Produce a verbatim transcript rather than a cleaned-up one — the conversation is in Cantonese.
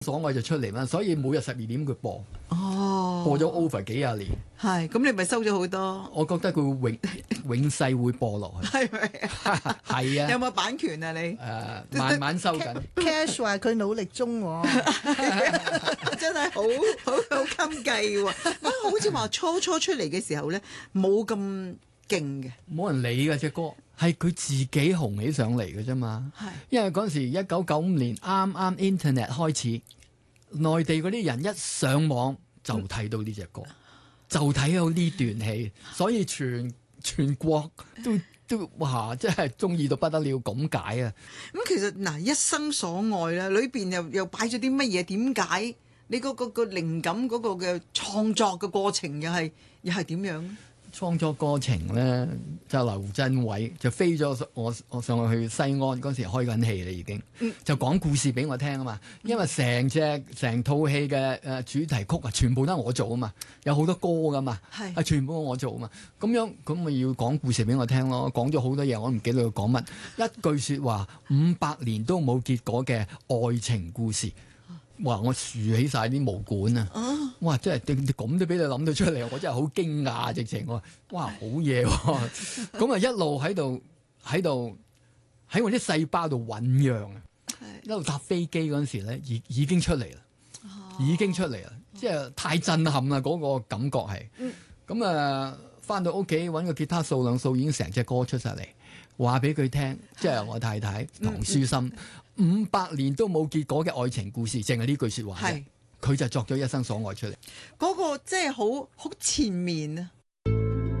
所愛就出嚟啦，所以每日十二點佢播， 哦， 播咗 over 幾廿年， 係，咁你咪收咗好多， 我覺得佢會永永世會播落去， 係咪啊？ 係啊， 有冇版權啊你？ 誒慢慢收緊， Cash 話佢努力中喎， 真係好好好襟計喎！啊，好似話初初出嚟嘅時候咧，冇咁勁嘅， 冇人理嘅隻歌，係佢自己紅起上嚟嘅啫嘛。 係因為嗰陣時一九九五年啱啱 Internet 開始，內地嗰啲人一上網就睇到呢隻歌，嗯、就睇到呢段戲，所以全全國都都哇，真係中意到不得了咁解啊！ 咁其實嗱，一生所愛咧，裏邊又又擺咗啲乜嘢？點解你嗰、嗰個、嗰個靈感嗰個嘅創作嘅過程又係又係點樣？ 創作過程咧，就劉鎮偉就飛咗我我上去西安嗰時開緊戲啦，已經、嗯、就講故事俾我聽啊嘛。因為成隻成套戲嘅誒主題曲啊，全部都係我做啊嘛，有好多歌噶嘛，係係全部都我做啊嘛。咁樣咁咪要講故事俾我聽咯。講咗好多嘢，我唔記得佢講乜。一句説話，五百年都冇結果嘅愛情故事。哇！我豎起晒啲毛管啊！哇！真係咁都俾你諗到出嚟，我真係好驚訝，直情我話哇好嘢喎！咁啊一路喺度喺度喺我啲細胞度醖釀啊！一路搭飛機嗰陣時咧，已已經出嚟啦，已經出嚟啦！即係太震撼啦，嗰、嗰個感覺係。咁啊，翻到屋企揾個吉他掃兩掃，已經成隻歌出晒嚟，話俾佢聽，即係我太太唐書心。五百年都冇結果嘅愛情故事，淨係呢句説話，佢就作咗一生所愛出嚟。 嗰個即係好好前面啊！